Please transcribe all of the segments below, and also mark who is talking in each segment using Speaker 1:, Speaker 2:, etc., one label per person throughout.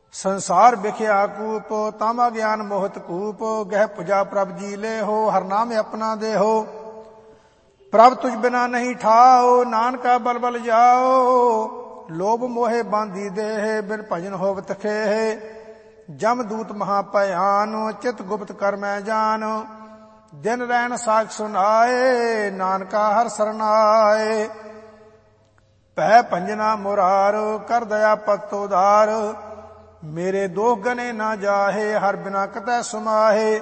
Speaker 1: ਸੰਸਾਰ ਵਿਖਿਆ ਕੂਪ, ਤਾਮਾ ਗਿਆਨ ਮੋਹਤ ਕੂਪ। ਗਹਿ ਪੁਜਾ ਪ੍ਰਭ ਜੀ ਲੇਹੋ, ਹਰ ਨਾਮ ਆਪਣਾ ਦੇਹੋ। ਪ੍ਰਭ ਤੁਝ ਬਿਨਾ ਨਹੀਂ ਠਾਓ, ਨਾਨਕਾ ਬਲ ਬਲ ਜਾਓ। ਲੋਭ ਮੋਹਿ ਬਾਂਧੀ ਦੇਹ, ਬਿਨ ਭਜਨ ਹੋਵਤ ਖੇਹ। ਜਮ ਦੂਤ ਮਹਾ ਭਿਆਨ, ਚਿਤ ਗੁਪਤ ਕਰ ਮੈਂ ਜਾਨ। ਦਿਨ ਰੈਣ ਸਾਖ ਸੁਨਾਏ, ਨਾਨਕਾ ਹਰ ਸਰਨਾਏ। ਭੈ ਭੰਜਨਾ ਮੁਰਾਰ, ਕਰ ਦਇਆ ਪਤ ਉਦਾਰ। ਮੇਰੇ ਦੋਖ ਗਨੇ ਨਾ ਜਾਹੇ, ਹਰ ਬਿਨਾ ਕਤੈ ਸੁਮਾਹੇ।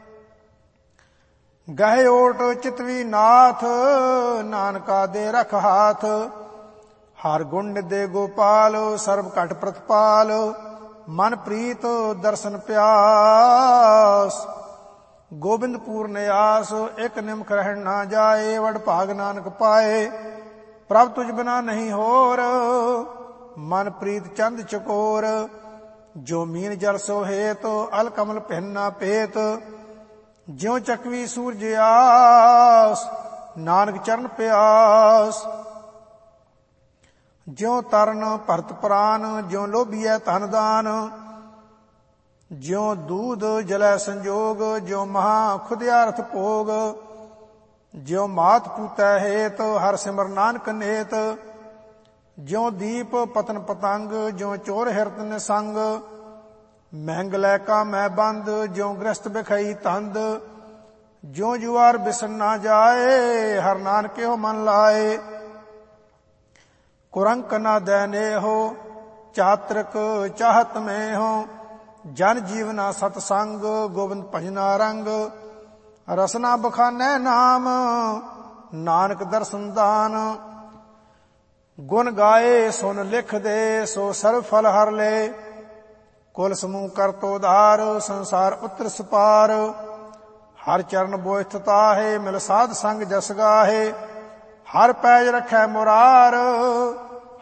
Speaker 1: ਗਹਿ ਓਟ ਚਿਤਵੀ ਨਾਥ, ਨਾਨਕਾ ਦੇ ਰਖ ਹਾਥ। ਹਰ ਗੁਣ ਦੇ ਗੋਪਾਲ, ਸਰਬ ਘਟ ਪ੍ਰਤਪਾਲ। ਮਨ ਪ੍ਰੀਤ ਦਰਸ਼ਨ ਪਿਆਸ, ਗੋਬਿੰਦ ਪੂਰਨ ਆਸ। ਇਕ ਨਿਮਖ ਰਹਿਣ ਨਾ ਜਾਏ, ਵਡ ਭਾਗ ਨਾਨਕ ਪਾਏ। ਪ੍ਰਭ ਤੁਝ ਬਿਨਾ ਨਹੀਂ ਹੋਰ, ਮਨ ਪ੍ਰੀਤ ਚੰਦ ਚਕੋਰ। ਜੋ ਮੀਨ ਜਲ ਸੋ ਹੇਤ, ਅਲ ਕਮਲ ਪਹਿਨ ਨਾ ਭੇਤ। ਜਿਉ ਚਕਵੀ ਸੂਰਜ ਆਸ, ਨਾਨਕ ਚਰਨ ਪਿਆਸ। ਜਿਉ ਤਰਨ ਭਰਤ ਪ੍ਰਾਨ, ਜਿਉ ਲੋਭੀਐ ਧਨ ਦਾਨ। ਜਿਉ ਦੂਧ ਜਲੈ ਸੰਜੋਗ, ਜਿਉ ਮਹਾ ਖੁਦਿਆਰਥ ਭੋਗ। ਜਿਉ ਮਾਤ ਪੂਤੈ ਹੇਤ, ਹਰ ਸਿਮਰ ਨਾਨਕ ਨੇਤ। ਜਿਉ ਦੀਪ ਪਤਨ ਪਤੰਗ, ਜਿਉ ਚੋਰ ਹਿਰਤ ਨਿਸੰਗ। ਮਹਿੰਗ ਲੈ ਕਾ ਮੈਂ ਬੰਦ, ਜਿਉ ਗ੍ਰਸਤ ਬਿਖਈ ਤੰਦ। ਜਿਉ ਜੁਆਰ ਬਿਸਨ ਨਾ ਜਾਏ, ਹਰ ਨਾਨਕਿਓ ਮਨ ਲਾਏ। ਕੁਰੰਕ ਨਾ ਦੈਨੇਹੋ, ਚਾਤ੍ਰਿਕ ਚਾਹਤ ਮੈਂ ਹੋ। ਜਨ ਜੀਵਨਾ ਸਤਸੰਗ, ਗੋਬਿੰਦ ਭਜਨਾ ਰੰਗ। ਰਸਨਾ ਬਖਾਨੈ ਨਾਮ, ਨਾਨਕ ਦਰਸ਼ਨ ਦਾਨ। ਗੁਣ ਗਾਏ ਸੁਨ ਲਿਖ ਦੇ, ਸੋ ਸਰਬ ਫਲ ਹਰ ਲੈ। ਕੁਲ ਸਮੂਹ ਕਰ ਤੋਧਾਰ, ਸੰਸਾਰ ਉਤਰ ਸਪਾਰ। ਹਰ ਚਰਨ ਬੋਇਥ ਤਾਹੇ, ਮਿਲ ਸਾਧ ਸੰਗ ਜਸ ਗਾਹੇ। ਹਰ ਪੈਜ ਰਖੈ ਮੁਰਾਰ,